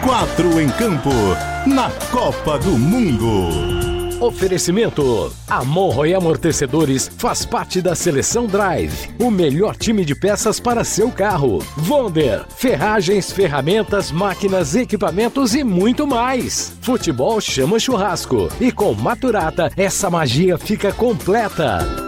4 em campo, na Copa do Mundo. Oferecimento: Amorro e Amortecedores faz parte da Seleção Drive, o melhor time de peças para seu carro. Wonder, ferragens, ferramentas, máquinas, equipamentos e muito mais. Futebol chama churrasco e com Maturata essa magia fica completa.